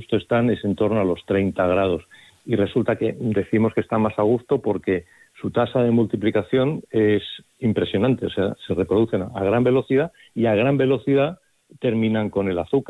gusto están es en torno a los 30 grados. Y resulta que decimos que están más a gusto porque su tasa de multiplicación es impresionante, o sea, se reproducen a gran velocidad y a gran velocidad terminan con el azúcar.